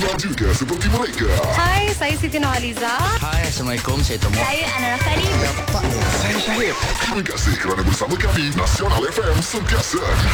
Dengar juga seperti mereka. Hai, saya Siti Nurhaliza. Hai, Assalamualaikum. Saya Tomo. Saya Ana Rafari. Terima kasih kerana bersama kami. Nasional FM sentiasa